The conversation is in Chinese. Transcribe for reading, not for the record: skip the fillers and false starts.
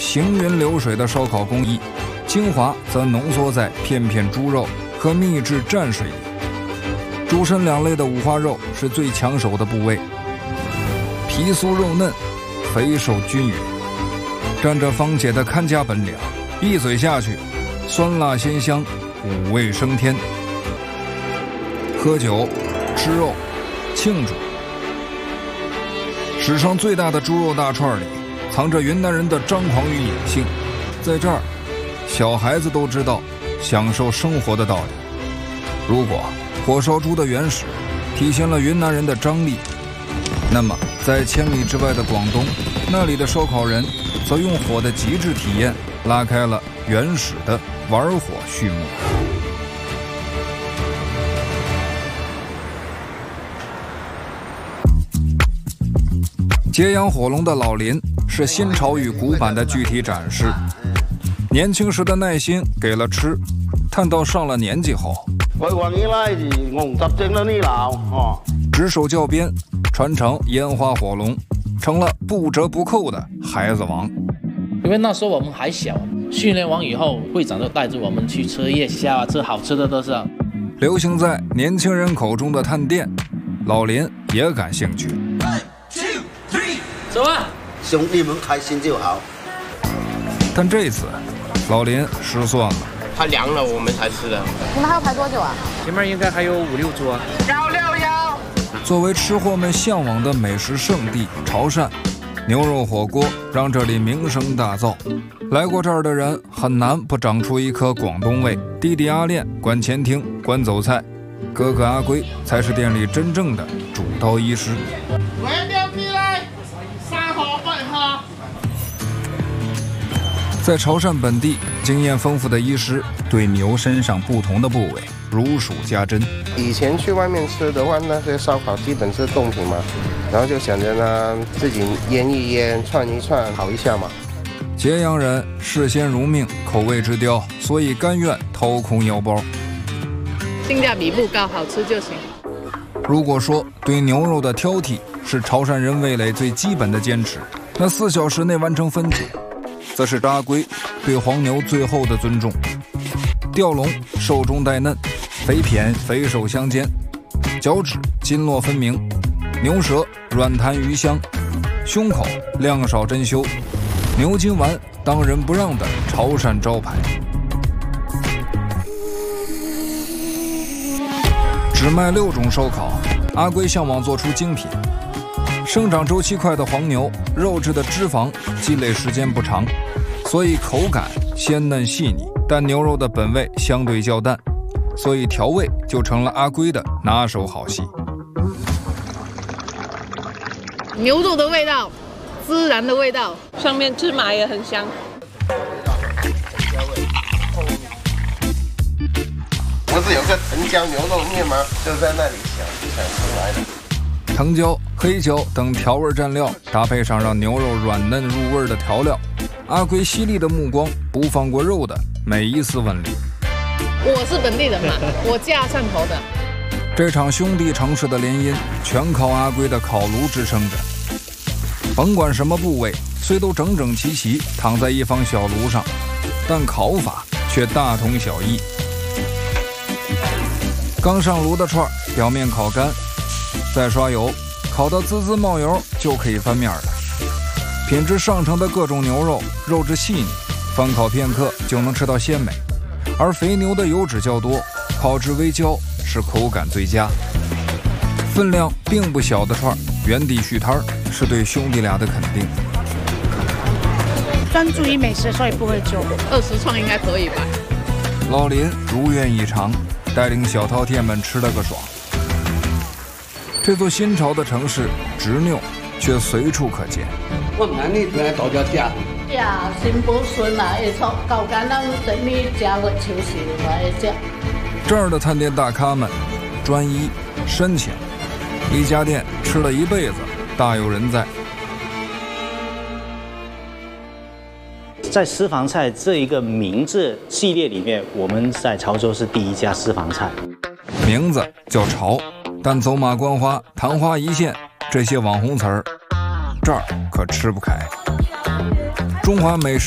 行云流水的烧烤工艺，精华则浓缩在片片猪肉和秘制蘸水里。猪身两类的五花肉是最抢手的部位，皮酥肉嫩，肥瘦均匀，沾着芳姐的看家本领，一嘴下去，酸辣鲜香，五味升天。喝酒、吃肉、庆祝。史上最大的猪肉大串里，藏着云南人的张狂与野性。在这儿，小孩子都知道享受生活的道理。如果火烧猪的原始体现了云南人的张力，那么在千里之外的广东，那里的烧烤人则用火的极致体验拉开了原始的玩火序幕。揭阳火龙的老林是新潮与古板的具体展示。年轻时的耐心给了吃，探到上了年纪后，只手教鞭，传承烟花火龙，成了不折不扣的孩子王。 因为那时候我们还小，训练完以后，会长就带着我们去吃夜宵啊，吃好吃的都是。 流行在年轻人口中的探店，老林也感兴趣。 走啊！ 兄弟们开心就好。 但这次，老林失算了。 它凉了，我们才吃的。 你们还要排多久啊？ 前面应该还有5、6桌。161。 作为吃货们向往的美食圣地潮汕，牛肉火锅让这里名声大噪。来过这儿的人很难不长出一颗广东胃。弟弟阿练管前厅、管走菜，哥哥阿龟才是店里真正的主刀医师。在潮汕本地，经验丰富的医师对牛身上不同的部位如数家珍。 以前去外面吃的话，那些烧烤基本是冻品嘛，然后就想着呢自己腌一腌、串一串，烤一下嘛。 揭阳人视鲜如命，口味之刁，所以甘愿掏空腰包。 性价比不高，好吃就行。 如果说对牛肉的挑剔是潮汕人味蕾最基本的坚持，那4小时内完成分解，则是阿龟对黄牛最后的尊重。吊龙瘦中带嫩，肥谝肥瘦相间，脚趾筋络分明，牛舌软弹鱼香，胸口量少珍馐，牛筋丸当仁不让的潮汕招牌。只卖6种烧烤，阿龟向往做出精品。生长周期快的黄牛，肉质的脂肪积累时间不长，所以口感鲜嫩细腻，但牛肉的本味相对较淡，所以调味就成了阿龟的拿手好戏。 牛肉的味道，孜然的味道， 上面芝麻也很香。 不是有个藤椒牛肉面吗？就在那里想出来的。 藤椒、黑椒等调味蘸料，搭配上让牛肉软嫩入味的调料，阿龟犀利的目光不放过肉的每一丝纹理。 我是本地人嘛，我家汕头的。 这场兄弟城市的联姻，全靠阿龟的烤炉支撑着。甭管什么部位，虽都整整齐齐躺在一方小炉上，但烤法却大同小异。刚上炉的串表面烤干，再刷油，烤到滋滋冒油就可以翻面了。品质上乘的各种牛肉，肉质细腻，翻烤片刻就能吃到鲜美。而肥牛的油脂较多，烤至微焦是口感最佳。分量并不小的串，原地续摊是对兄弟俩的肯定。 专注于美食，所以不会做。 20串应该可以吧？ 老林如愿以偿，带领小饕餮们吃了个爽。这座新潮的城市，执拗却随处可见。 我们呢本来到家家。 呀，新不顺啊，一从高干人整理家个休息来家。 这儿的探店大咖们，专一深情，一家店吃了一辈子，大有人在。 在私房菜这一个名字系列里面，我们在潮州是第一家私房菜， 名字叫潮，但走马观花、昙花一现这些网红词儿，这儿可吃不开。中华美食